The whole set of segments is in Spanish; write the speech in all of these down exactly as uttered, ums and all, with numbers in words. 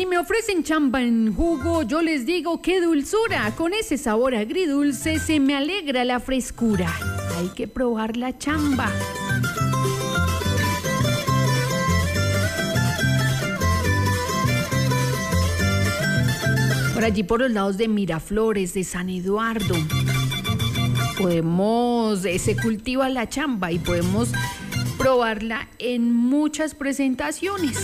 Si me ofrecen chamba en jugo, yo les digo qué dulzura. Con ese sabor agridulce se me alegra la frescura. Hay que probar la chamba. Por allí por los lados de Miraflores, de San Eduardo, podemos, eh, se cultiva la chamba y podemos probarla en muchas presentaciones.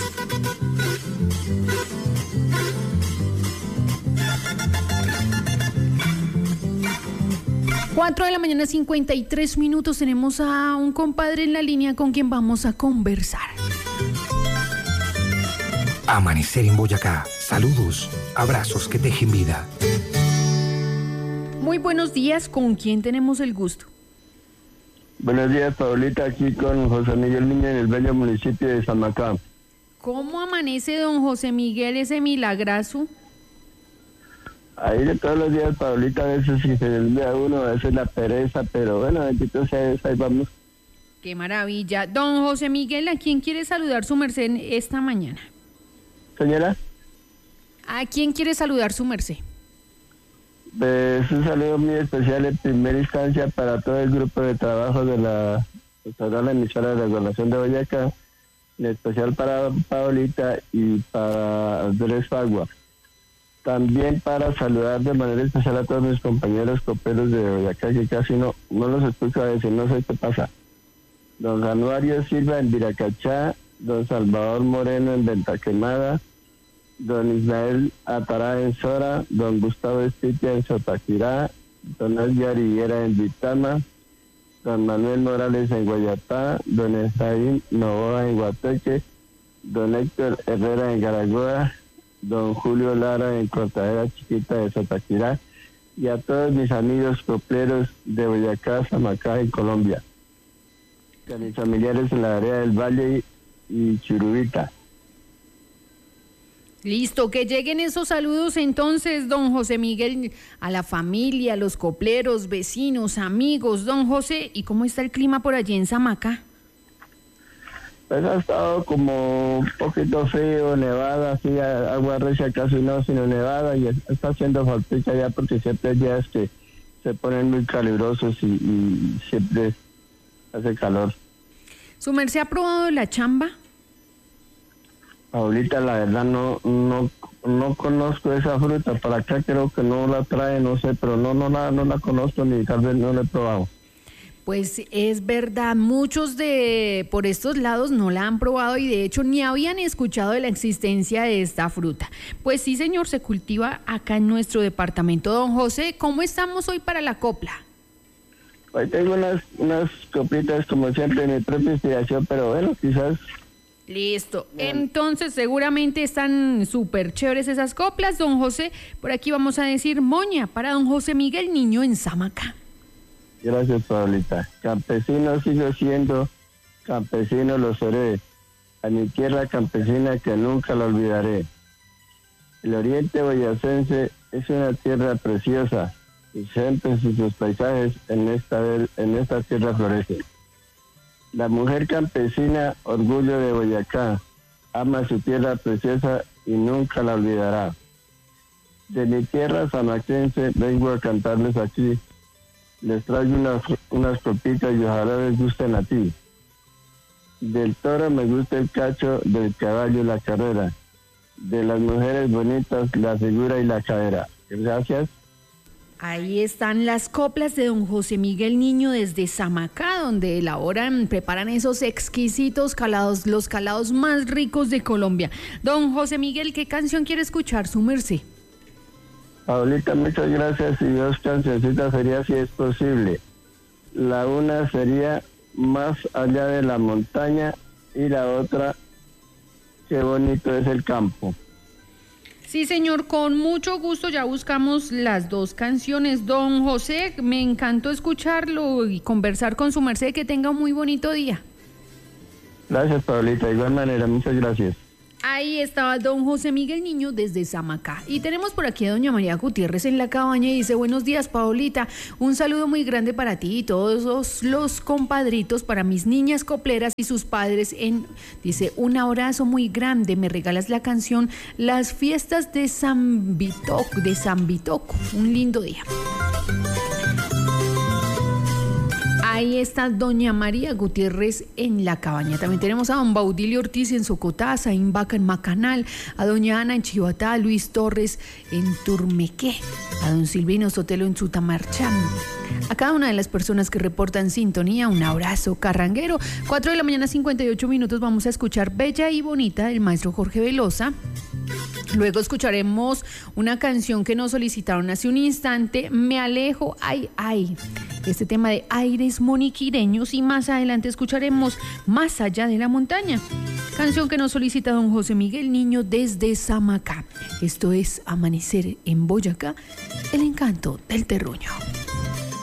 Cuatro de la mañana, cincuenta y tres minutos. Tenemos a un compadre en la línea con quien vamos a conversar. Amanecer en Boyacá. Saludos, abrazos que tejen vida. Muy buenos días, ¿con quién tenemos el gusto? Buenos días, Paulita, aquí con José Miguel Niño en el bello municipio de Samacá. ¿Cómo amanece don José Miguel, ese milagrazo? Ahí de todos los días, Paulita, a veces si se desvía uno, a veces la pereza, pero bueno, bendito sea Dios, ahí vamos. ¡Qué maravilla! Don José Miguel, ¿a quién quiere saludar su merced esta mañana? Señora. ¿A quién quiere saludar su merced? Pues un saludo muy especial en primera instancia para todo el grupo de trabajo de la, de la emisora de la Gobernación de Boyacá, en especial para Paulita y para Andrés Fagua. También para saludar de manera especial a todos mis compañeros coperos de Boyacá, que casi no, no los escucho a veces, no sé qué pasa. Don Januario Silva en Viracachá, don Salvador Moreno en Ventaquemada, don Ismael Atará en Sora, don Gustavo Espitia en Sotaquirá, don Edgar Higuera en Vitama, don Manuel Morales en Guayatá, don Efraín Novoa en Guateque, don Héctor Herrera en Garagoa, don Julio Lara en Cortadera Chiquita de Sotaquirá, y a todos mis amigos copleros de Boyacá, Samacá en Colombia, y a mis familiares en la área del Valle y Churubita. Listo, que lleguen esos saludos entonces, don José Miguel, a la familia, a los copleros, vecinos, amigos. Don José, ¿y cómo está el clima por allí en Samacá? Pues ha estado como un poquito frío, nevada, así, agua recia casi no, sino nevada, y está haciendo faltica ya porque siempre hay días que se ponen muy calurosos y, y siempre hace calor. ¿Su merced ha probado la chamba? Ahorita la verdad no no no conozco esa fruta, para acá creo que no la trae, no sé, pero no no la no la conozco ni tal vez no la he probado. Pues es verdad, muchos de por estos lados no la han probado y de hecho ni habían escuchado de la existencia de esta fruta. Pues sí, señor, se cultiva acá en nuestro departamento. Don José, ¿cómo estamos hoy para la copla? Hoy tengo unas unas copitas como siempre, mi propia inspiración, pero bueno, quizás. Listo, entonces seguramente están súper chéveres esas coplas, don José. Por aquí vamos a decir moña para don José Miguel Niño en Samacá. Gracias, Paulita. Campesino sigo siendo, campesino lo seré. A mi tierra campesina que nunca la olvidaré. El oriente boyacense es una tierra preciosa y siempre sus paisajes en esta, en esta tierra florecen. La mujer campesina, orgullo de Boyacá, ama su tierra preciosa y nunca la olvidará. De mi tierra samaquense vengo a cantarles aquí. Les traigo unas, unas copitas y ojalá les gusten a ti. Del toro me gusta el cacho, del caballo la carrera. De las mujeres bonitas la figura y la cadera. Gracias. Ahí están las coplas de don José Miguel Niño desde Samacá, donde elaboran, preparan esos exquisitos calados, los calados más ricos de Colombia. Don José Miguel, ¿qué canción quiere escuchar su merced? Paulita, muchas gracias, y dos cancioncitas sería si es posible. La una sería Más allá de la montaña y la otra Qué bonito es el campo. Sí, señor, con mucho gusto ya buscamos las dos canciones. Don José, me encantó escucharlo y conversar con su merced. Que tenga un muy bonito día. Gracias, Paulita. De igual manera, muchas gracias. Ahí estaba don José Miguel Niño desde Samacá. Y tenemos por aquí a doña María Gutiérrez en la cabaña y dice: buenos días, Paolita, un saludo muy grande para ti y todos los, los compadritos, para mis niñas copleras y sus padres. En, dice, un abrazo muy grande, me regalas la canción Las fiestas de San Bitoco, de San Bitoco. Un lindo día. Ahí está doña María Gutiérrez en la cabaña. También tenemos a don Baudilio Ortiz en Socotá, a Imbaca en Macanal, a doña Ana en Chihuatá, a Luis Torres en Turmequé, a don Silvino Sotelo en Sutamarchán. A cada una de las personas que reportan sintonía, un abrazo carranguero. cuatro de la mañana, cincuenta y ocho minutos. Vamos a escuchar Bella y Bonita del maestro Jorge Velosa. Luego escucharemos una canción que nos solicitaron hace un instante, Me alejo, ay, ay. Este tema de aires moniquireños, y más adelante escucharemos Más allá de la montaña, canción que nos solicita don José Miguel Niño desde Samacá. Esto es Amanecer en Boyacá, el encanto del terruño.